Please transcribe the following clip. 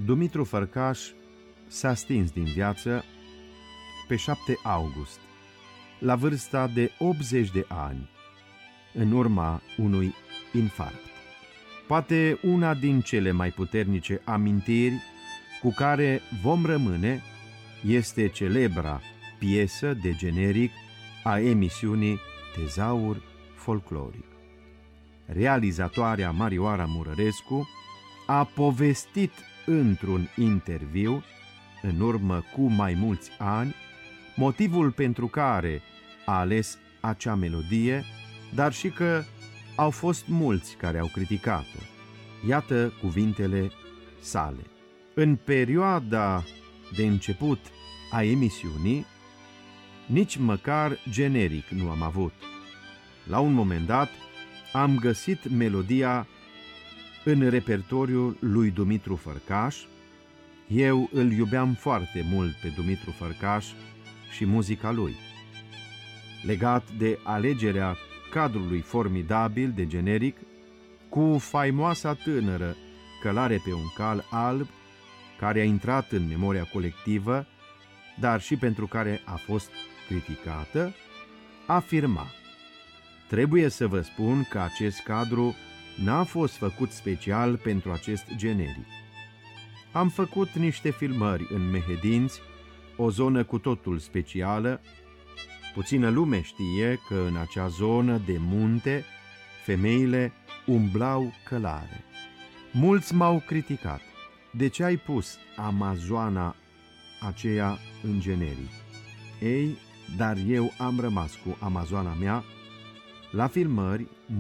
Dumitru Fărcaș s-a stins din viață pe 7 august, la vârsta de 80 de ani, în urma unui infarct. Poate una din cele mai puternice amintiri cu care vom rămâne este celebra piesă de generic a emisiunii Tezaur Folcloric. Realizatoarea Marioara Murărescu a povestit într-un interviu, în urmă cu mai mulți ani, motivul pentru care a ales acea melodie, dar și că au fost mulți care au criticat-o. Iată cuvintele sale. În perioada de început a emisiunii, nici măcar generic nu am avut. La un moment dat, am găsit melodia în repertoriul lui Dumitru Fărcaș. Eu îl iubeam foarte mult pe Dumitru Fărcaș și muzica lui. Legat de alegerea cadrului formidabil de generic, cu faimoasa tânără Călare pe un cal alb, care a intrat în memoria colectivă, dar și pentru care a fost criticată, afirma: trebuie să vă spun că acest cadru n-a fost făcut special pentru acest generic. Am făcut niște filmări în Mehedinți, o zonă cu totul specială. Puțină lume știe că în acea zonă de munte femeile umblau călare. Mulți m-au criticat. De ce ai pus Amazoana aceea în generic? Ei, dar eu am rămas cu Amazoana mea. La filmări